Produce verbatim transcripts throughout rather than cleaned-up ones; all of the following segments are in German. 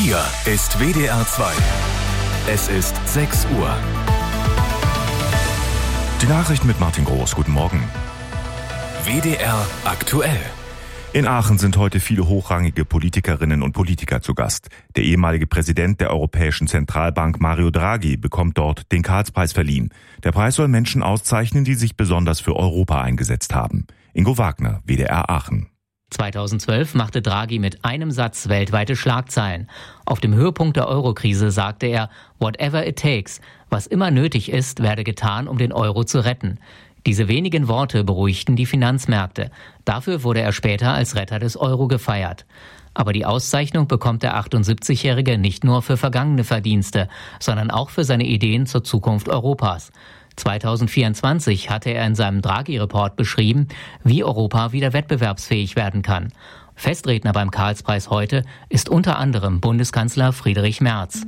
Hier ist W D R zwei. Es ist sechs Uhr. Die Nachrichten mit Martin Groß. Guten Morgen. W D R aktuell. In Aachen sind heute viele hochrangige Politikerinnen und Politiker zu Gast. Der ehemalige Präsident der Europäischen Zentralbank Mario Draghi bekommt dort den Karlspreis verliehen. Der Preis soll Menschen auszeichnen, die sich besonders für Europa eingesetzt haben. Ingo Wagner, W D R Aachen. zweitausendzwölf machte Draghi mit einem Satz weltweite Schlagzeilen. Auf dem Höhepunkt der Eurokrise sagte er, whatever it takes, was immer nötig ist, werde getan, um den Euro zu retten. Diese wenigen Worte beruhigten die Finanzmärkte. Dafür wurde er später als Retter des Euro gefeiert. Aber die Auszeichnung bekommt der achtundsiebzigjährige nicht nur für vergangene Verdienste, sondern auch für seine Ideen zur Zukunft Europas. zweitausendvierundzwanzig hatte er in seinem Draghi-Report beschrieben, wie Europa wieder wettbewerbsfähig werden kann. Festredner beim Karlspreis heute ist unter anderem Bundeskanzler Friedrich Merz.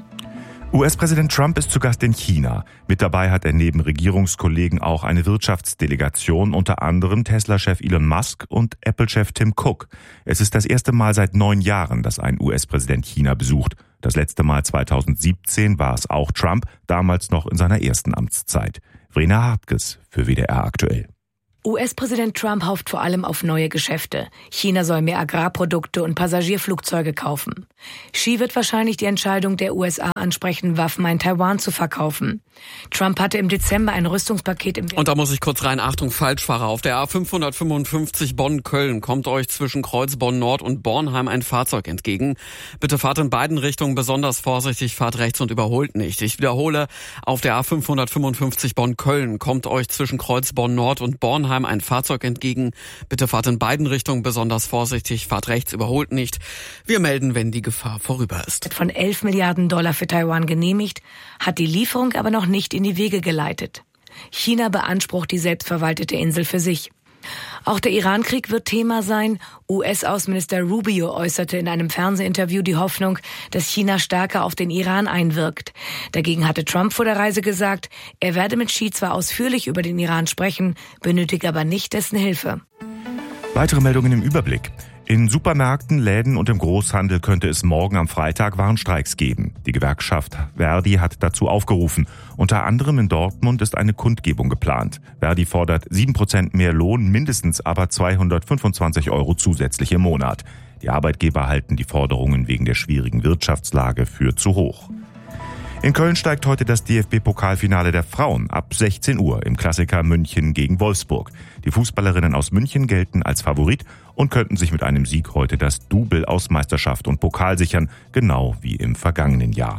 U S-Präsident Trump ist zu Gast in China. Mit dabei hat er neben Regierungskollegen auch eine Wirtschaftsdelegation, unter anderem Tesla-Chef Elon Musk und Apple-Chef Tim Cook. Es ist das erste Mal seit neun Jahren, dass ein U S-Präsident China besucht. Das letzte Mal zweitausendsiebzehn war es auch Trump, damals noch in seiner ersten Amtszeit. Verena Hartges für W D R aktuell. U S-Präsident Trump hofft vor allem auf neue Geschäfte. China soll mehr Agrarprodukte und Passagierflugzeuge kaufen. Xi wird wahrscheinlich die Entscheidung der U S A ansprechen, Waffen an Taiwan zu verkaufen. Trump hatte im Dezember ein Rüstungspaket im... Und da muss ich kurz rein, Achtung, Falschfahrer. Auf der A fünfhundertfünfundfünfzig Bonn-Köln kommt euch zwischen Kreuzbonn Nord und Bornheim ein Fahrzeug entgegen. Bitte fahrt in beiden Richtungen besonders vorsichtig, fahrt rechts und überholt nicht. Ich wiederhole, auf der A fünfhundertfünfundfünfzig Bonn-Köln kommt euch zwischen Kreuzbonn Nord und Bornheim ein Fahrzeug entgegen. Bitte fahrt in beiden Richtungen besonders vorsichtig, fahrt rechts, überholt nicht. Wir melden, wenn die Gefahr vorüber ist. Von elf Milliarden Dollar für Taiwan genehmigt, hat die Lieferung aber noch nicht in die Wege geleitet. China beansprucht die selbstverwaltete Insel für sich. Auch der Iran-Krieg wird Thema sein. U S-Außenminister Rubio äußerte in einem Fernsehinterview die Hoffnung, dass China stärker auf den Iran einwirkt. Dagegen hatte Trump vor der Reise gesagt, er werde mit Xi zwar ausführlich über den Iran sprechen, benötige aber nicht dessen Hilfe. Weitere Meldungen im Überblick. In Supermärkten, Läden und im Großhandel könnte es morgen am Freitag Warnstreiks geben. Die Gewerkschaft Verdi hat dazu aufgerufen. Unter anderem in Dortmund ist eine Kundgebung geplant. Verdi fordert sieben Prozent mehr Lohn, mindestens aber zweihundertfünfundzwanzig Euro zusätzlich im Monat. Die Arbeitgeber halten die Forderungen wegen der schwierigen Wirtschaftslage für zu hoch. In Köln steigt heute das D F B-Pokalfinale der Frauen ab sechzehn Uhr im Klassiker München gegen Wolfsburg. Die Fußballerinnen aus München gelten als Favorit und könnten sich mit einem Sieg heute das Double aus Meisterschaft und Pokal sichern, genau wie im vergangenen Jahr.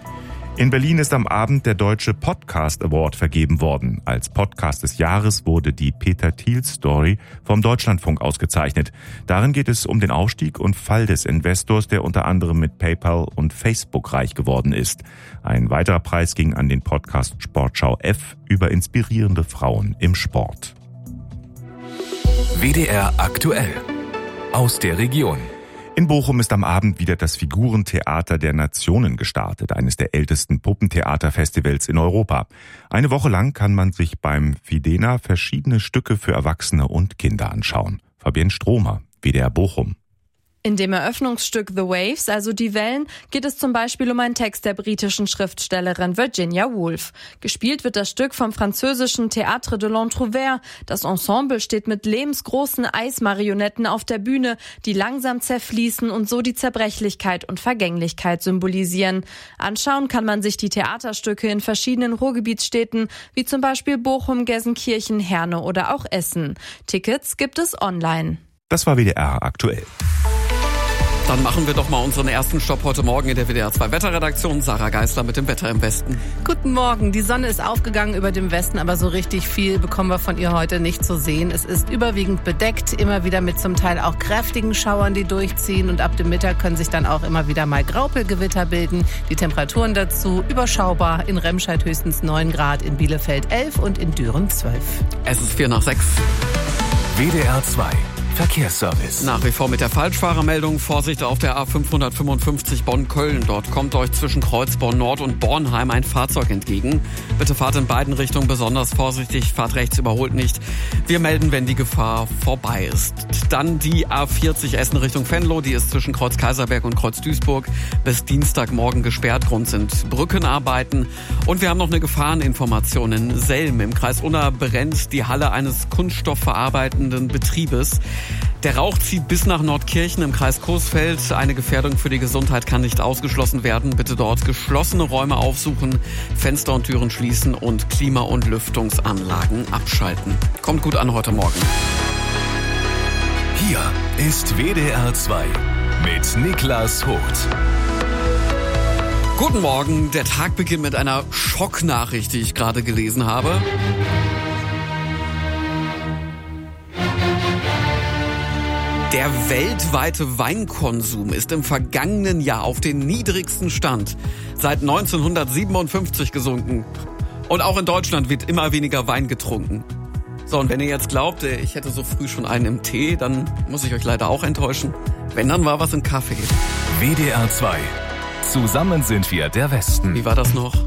In Berlin ist am Abend der Deutsche Podcast Award vergeben worden. Als Podcast des Jahres wurde die Peter Thiel Story vom Deutschlandfunk ausgezeichnet. Darin geht es um den Aufstieg und Fall des Investors, der unter anderem mit PayPal und Facebook reich geworden ist. Ein weiterer Preis ging an den Podcast Sportschau F über inspirierende Frauen im Sport. W D R aktuell. Aus der Region. In Bochum ist am Abend wieder das Figurentheater der Nationen gestartet, eines der ältesten Puppentheaterfestivals in Europa. Eine Woche lang kann man sich beim Fidena verschiedene Stücke für Erwachsene und Kinder anschauen. Fabienne Stromer, W D R Bochum. In dem Eröffnungsstück The Waves, also die Wellen, geht es zum Beispiel um einen Text der britischen Schriftstellerin Virginia Woolf. Gespielt wird das Stück vom französischen Théâtre de l'Entrouvert. Das Ensemble steht mit lebensgroßen Eismarionetten auf der Bühne, die langsam zerfließen und so die Zerbrechlichkeit und Vergänglichkeit symbolisieren. Anschauen kann man sich die Theaterstücke in verschiedenen Ruhrgebietsstädten, wie zum Beispiel Bochum, Gelsenkirchen, Herne oder auch Essen. Tickets gibt es online. Das war W D R aktuell. Dann machen wir doch mal unseren ersten Stopp heute Morgen in der W D R zwei Wetterredaktion. Sarah Geisler mit dem Wetter im Westen. Guten Morgen. Die Sonne ist aufgegangen über dem Westen, aber so richtig viel bekommen wir von ihr heute nicht zu sehen. Es ist überwiegend bedeckt, immer wieder mit zum Teil auch kräftigen Schauern, die durchziehen. Und ab dem Mittag können sich dann auch immer wieder mal Graupelgewitter bilden. Die Temperaturen dazu überschaubar. In Remscheid höchstens neun Grad, in Bielefeld elf und in Düren zwölf. Es ist vier nach sechs. W D R zwei. Verkehrsservice. Nach wie vor mit der Falschfahrermeldung. Vorsicht auf der A fünfhundertfünfundfünfzig Bonn-Köln. Dort kommt euch zwischen Kreuzborn Nord und Bornheim ein Fahrzeug entgegen. Bitte fahrt in beiden Richtungen besonders vorsichtig. Fahrt rechts, überholt nicht. Wir melden, wenn die Gefahr vorbei ist. Dann die A vierzig Essen Richtung Venlo. Die ist zwischen Kreuz Kaiserberg und Kreuz Duisburg bis Dienstagmorgen gesperrt. Grund sind Brückenarbeiten. Und wir haben noch eine Gefahreninformation in Selm. Im Kreis Unna brennt die Halle eines kunststoffverarbeitenden Betriebes. Der Rauch zieht bis nach Nordkirchen im Kreis Coesfeld. Eine Gefährdung für die Gesundheit kann nicht ausgeschlossen werden. Bitte dort geschlossene Räume aufsuchen, Fenster und Türen schließen und Klima- und Lüftungsanlagen abschalten. Kommt gut an heute Morgen. Hier ist W D R zwei mit Niklas Hoth. Guten Morgen. Der Tag beginnt mit einer Schocknachricht, die ich gerade gelesen habe. Der weltweite Weinkonsum ist im vergangenen Jahr auf den niedrigsten Stand seit neunzehnhundertsiebenundfünfzig gesunken. Und auch in Deutschland wird immer weniger Wein getrunken. So, und wenn ihr jetzt glaubt, ich hätte so früh schon einen im Tee, dann muss ich euch leider auch enttäuschen. Wenn, dann war was im Kaffee. W D R zwei. Zusammen sind wir der Westen. Wie war das noch?